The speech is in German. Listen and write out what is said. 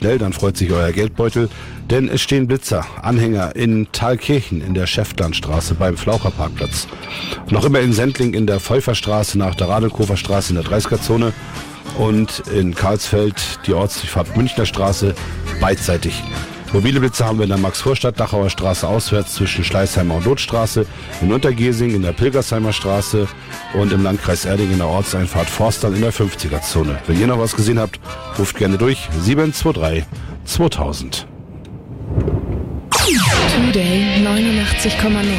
schnell, dann freut sich euer Geldbeutel, denn es stehen Blitzer-Anhänger in Thalkirchen in der Schäftlarnstraße beim Flaucherparkplatz. Noch immer in Sendling in der Pfeufferstraße nach der Radelkofer Straße in der 30er-Zone und in Karlsfeld die Ortsdurchfahrt Münchner Straße beidseitig. Mobile Blitzer haben wir in der Max-Vorstadt-Dachauer Straße auswärts zwischen Schleißheimer und Lotstraße, in Untergesing in der Pilgersheimer Straße und im Landkreis Erding in der Ortseinfahrt Forstall in der 50er-Zone. Wenn ihr noch was gesehen habt, ruft gerne durch 723 2000. Today 89,0.